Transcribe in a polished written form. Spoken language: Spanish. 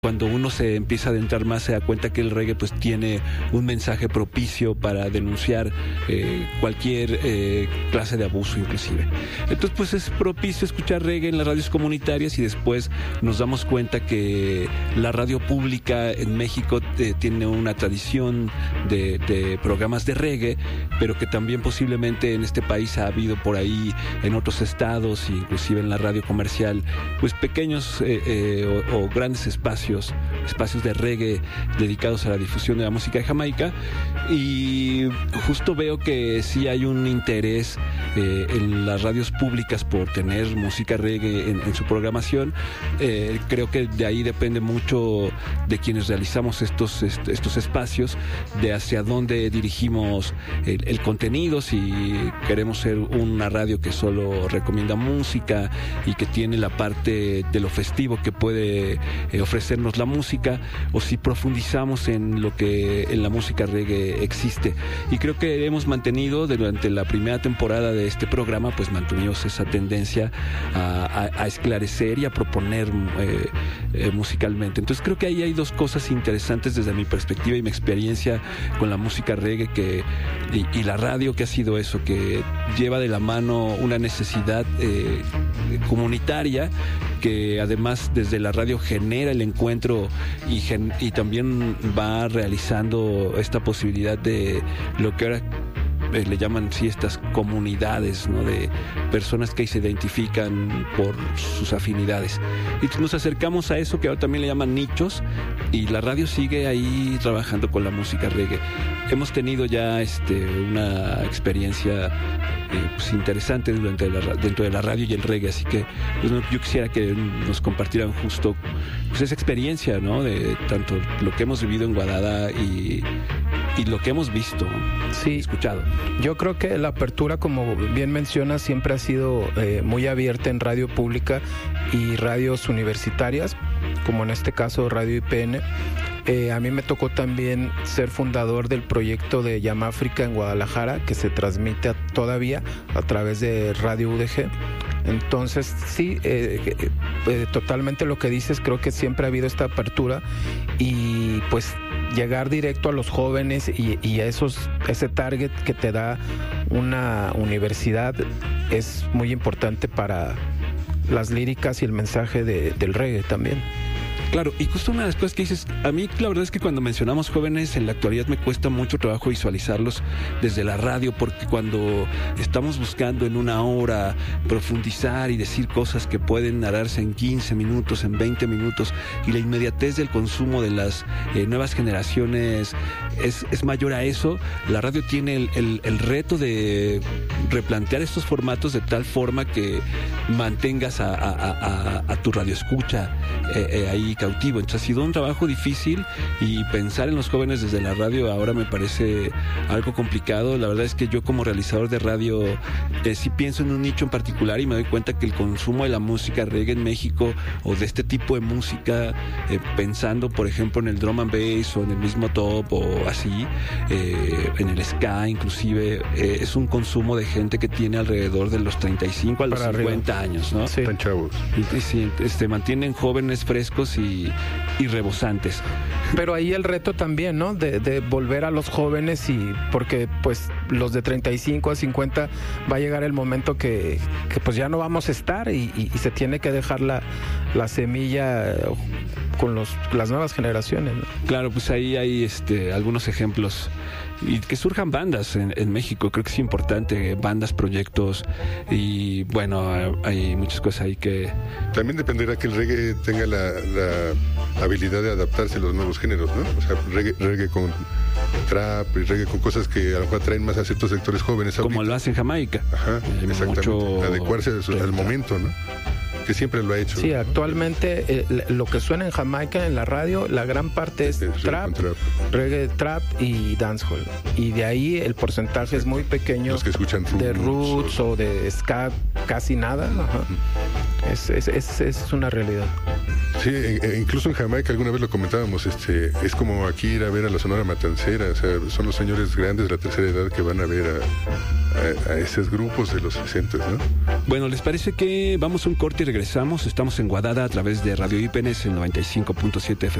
Cuando uno se empieza a adentrar más, se da cuenta que el reggae pues tiene un mensaje propicio para denunciar cualquier clase de abuso inclusive. Entonces pues es propicio escuchar reggae en las radios comunitarias, y después nos damos cuenta que la radio pública en México tiene una tradición de programas de reggae, pero que también posiblemente en este país ha habido por ahí en otros estados, inclusive en la radio comercial, pues pequeños o grandes espacios de reggae dedicados a la difusión de la música de Jamaica, y justo veo que sí hay un interés en las radios públicas por tener música reggae en su programación. Creo que de ahí depende mucho de quienes realizamos estos espacios, de hacia dónde dirigimos el contenido, si queremos ser una radio que solo recomienda música y que tiene la parte de lo festivo que puede ofrecernos la música, o si profundizamos en lo que en la música reggae existe. Y creo que hemos mantenido durante la primera temporada de este programa, pues mantuvimos esa tendencia a esclarecer y a proponer musicalmente. Entonces creo que ahí hay dos cosas interesantes desde mi perspectiva y mi experiencia con la música reggae y la radio, que ha sido eso, que lleva de la mano una necesidad comunitaria, que además desde la radio genera el encuentro y también va realizando esta posibilidad de lo que ahora le llaman estas comunidades, ¿no?, de personas que se identifican por sus afinidades. Y nos acercamos a eso que ahora también le llaman nichos, y la radio sigue ahí trabajando con la música reggae. Hemos tenido ya una experiencia pues interesante dentro de la radio y el reggae, así que pues, yo quisiera que nos compartieran justo pues, esa experiencia, ¿no?, de tanto lo que hemos vivido en Guadalajara y lo que hemos visto, sí, escuchado. Yo creo que la apertura, como bien mencionas, siempre ha sido muy abierta en radio pública y radios universitarias, como en este caso Radio IPN. A mí me tocó también ser fundador del proyecto de Yamáfrica en Guadalajara, que se transmite todavía a través de Radio UDG. Entonces sí, totalmente lo que dices. Creo que siempre ha habido esta apertura, y pues llegar directo a los jóvenes y a ese target que te da una universidad es muy importante para las líricas y el mensaje del reggae también. Claro, y justo una de las cosas que dices, a mí la verdad es que cuando mencionamos jóvenes, en la actualidad me cuesta mucho trabajo visualizarlos desde la radio, porque cuando estamos buscando en una hora profundizar y decir cosas que pueden narrarse en 15 minutos, en 20 minutos, y la inmediatez del consumo de las nuevas generaciones es mayor a eso, la radio tiene el reto de replantear estos formatos de tal forma que mantengas a tu radioescucha ahí cautivo. Entonces ha sido un trabajo difícil, y pensar en los jóvenes desde la radio ahora me parece algo complicado. La verdad es que yo, como realizador de radio, sí pienso en un nicho en particular, y me doy cuenta que el consumo de la música reggae en México, o de este tipo de música, pensando por ejemplo en el drum and bass o en el mismo top o así, en el ska inclusive, es un consumo de gente que tiene alrededor de los 35 a los 50 años, ¿no? Sí. Están chavos. Y sí, mantienen jóvenes, frescos y rebosantes. Pero ahí el reto también, ¿no?, de volver a los jóvenes, y porque pues los de 35 a 50 va a llegar el momento que pues ya no vamos a estar, y se tiene que dejar la semilla con las nuevas generaciones, ¿no? Claro, pues ahí hay algunos ejemplos, y que surjan bandas en México. Creo que es importante, bandas, proyectos, y bueno, hay muchas cosas ahí que... También dependerá que el reggae tenga la habilidad de adaptarse a los nuevos géneros, ¿no? O sea, reggae con trap y reggae con cosas que a lo mejor atraen más a ciertos sectores jóvenes. Como ahorita lo hace en Jamaica. Ajá, exactamente. Adecuarse al momento, ¿no? Que siempre lo ha hecho. Sí, actualmente lo que suena en Jamaica en la radio, la gran parte es trap, reggae, trap y dancehall. Y de ahí el porcentaje es muy pequeño. Los que escuchan de roots o de ska, casi nada. Ajá. Es una realidad. Sí, incluso en Jamaica alguna vez lo comentábamos, es como aquí ir a ver a la Sonora Matancera, o sea, son los señores grandes de la tercera edad que van a ver a esos grupos de los 60, ¿no? Bueno, ¿les parece que vamos a un corte y regresamos? Estamos en Guadada a través de Radio IPNS en 95.7 FM.